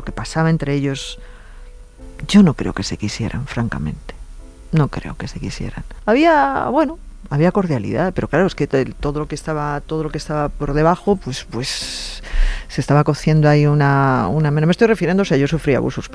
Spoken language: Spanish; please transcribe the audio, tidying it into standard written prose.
lo que pasaba entre ellos, yo no creo que se quisieran, francamente. No creo que se quisieran. Había cordialidad, pero claro, es que todo lo que estaba por debajo, pues se estaba cociendo ahí una... Me estoy refiriendo, o sea, yo sufrí abusos